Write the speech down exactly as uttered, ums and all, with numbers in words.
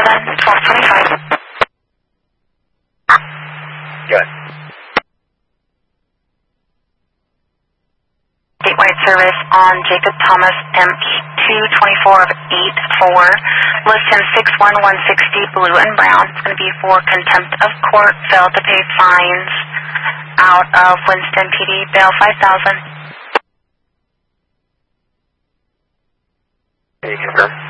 seven, twelve twenty-five. Good. Statewide service on Jacob Thomas, M E two twenty-four of eight four. List him six one one sixty, blue and brown. It's going to be for contempt of court, failed to pay fines. Out of Winston P D, bail five thousand. Can you confirm?